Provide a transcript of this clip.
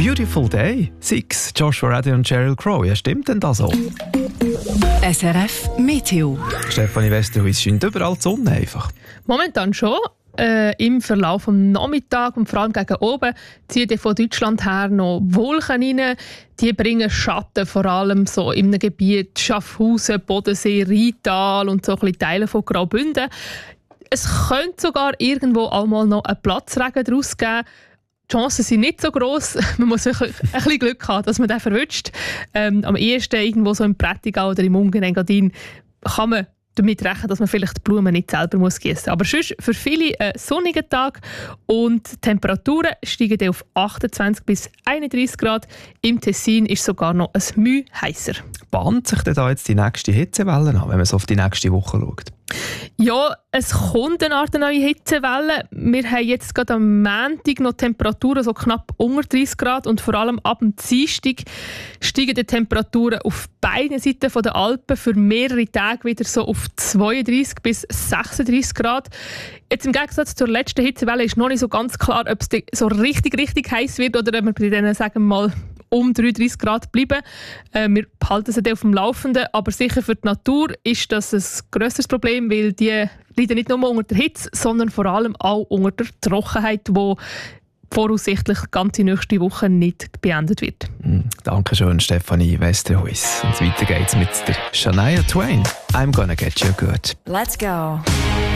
Beautiful Day. 6. Joshua Reddy und Sheryl Crow. Ja, stimmt denn das so? SRF Meteo. Stefanie Westerhuis, scheint überall die Sonne einfach. Momentan schon. Im Verlauf des Nachmittags und vor allem gegen oben ziehen von Deutschland her noch Wolken rein. Die bringen Schatten, vor allem so in einem Gebiet Schaffhausen, Bodensee, Rheintal und so ein bisschen Teile von Graubünden. Es könnte sogar irgendwo einmal noch einen Platzregen daraus geben. Die Chancen sind nicht so gross. Man muss wirklich ein bisschen Glück haben, dass man den verwünscht. Am ehesten irgendwo so im Prättigau oder im Ungenengadin kann man damit rechnen, dass man vielleicht die Blumen nicht selber gießen muss. Aber sonst für viele ein sonniger Tag und die Temperaturen steigen auf 28 bis 31 Grad. Im Tessin ist sogar noch ein Mühe heißer. Bahnt sich denn da jetzt die nächste Hitzewelle an, wenn man so auf die nächste Woche schaut? Ja, es kommt eine Art neue Hitzewelle. Wir haben jetzt gerade am Montag noch Temperaturen so knapp unter 30 Grad und vor allem ab dem Dienstag steigen die Temperaturen auf beiden Seiten der Alpen für mehrere Tage wieder so auf 32 bis 36 Grad. Jetzt im Gegensatz zur letzten Hitzewelle ist noch nicht so ganz klar, ob es so richtig heiß wird oder ob wir bei denen, sagen wir mal, um 33 Grad bleiben. Wir behalten sie auf dem Laufenden, aber sicher für die Natur ist das ein grösseres Problem, weil die leiden nicht nur unter der Hitze, sondern vor allem auch unter der Trockenheit, die voraussichtlich die ganze nächste Woche nicht beendet wird. Dankeschön, Stefanie Westerhuis. Und weiter geht's mit der Shania Twain. I'm gonna get you good. Let's go.